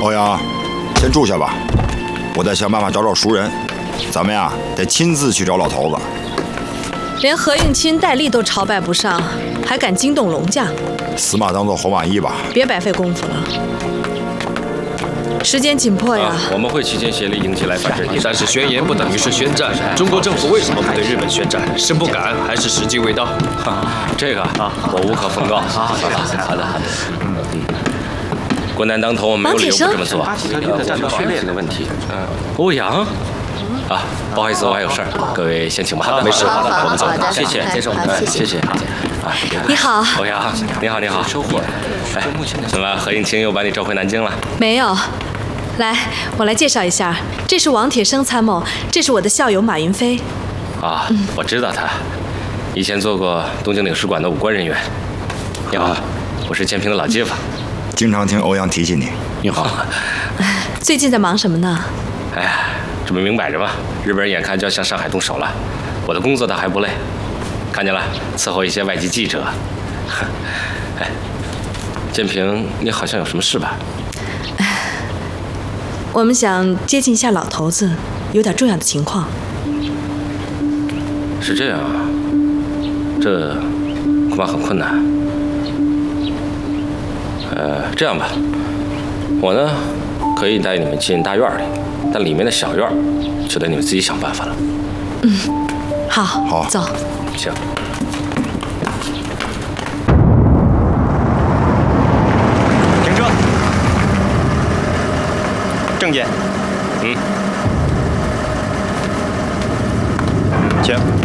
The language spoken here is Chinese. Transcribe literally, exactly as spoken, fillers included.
欧阳，先住下吧，我再想办法找找熟人。咱们呀，得亲自去找老头子。 连何应钦、戴笠都朝拜不上，还敢惊动龙将？ 死马当做活马医吧。 别白费功夫了。 时间紧迫呀、啊！ 我们会齐心协力迎击来反正，但是宣言不等于是宣战。中国政府为什么不对日本宣战？是不敢，还是时机未到？这个啊，我无可奉告。好的，好的，好的。嗯嗯。国难当头，我没有理由不这么做。巴西和的战斗训练的问题。嗯。欧阳。啊，不好意思，我还有事儿，各位先请吧。没事，我们走。谢谢，先生，谢谢。啊， 你好， 欧阳，你好，你好。收获。哎，怎么何应钦又把你召回南京了？ 没有。 来，我来介绍一下，这是王铁生参谋，这是我的校友马云飞。 啊，嗯、我知道他，以前做过东京领事馆的武官人员。你好，我是建平的老街坊， 经常听欧阳提起你。 你好， 最近在忙什么呢？ 哎呀，这不明摆着吗？日本人眼看就要向上海动手了，我的工作倒还不累，看见了，伺候一些外籍记者。哎，建平，你好像有什么事吧？ 我们想接近一下老头子，有点重要的情况。 是这样啊，这恐怕很困难。呃，这样吧，我呢可以带你们进大院里，但里面的小院就得你们自己想办法了。 嗯，好， 好， 走。 行。 郑检， 嗯， 请。